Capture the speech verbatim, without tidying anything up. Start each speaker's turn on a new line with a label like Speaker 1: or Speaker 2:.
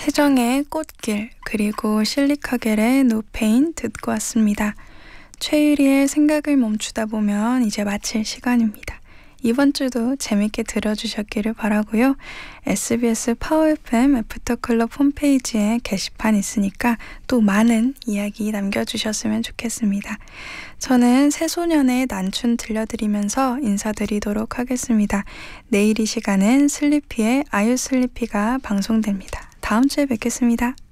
Speaker 1: 세정의 꽃길, 그리고 실리카겔의 노페인 듣고 왔습니다. 최유리의 생각을 멈추다 보면 이제 마칠 시간입니다. 이번 주도 재밌게 들어주셨기를 바라고요. 에스비에스 파워 에프엠 애프터클럽 홈페이지에 게시판 있으니까 또 많은 이야기 남겨주셨으면 좋겠습니다. 저는 새소년의 난춘 들려드리면서 인사드리도록 하겠습니다. 내일 이 시간은 슬리피의 아유 슬리피가 방송됩니다. 다음 주에 뵙겠습니다.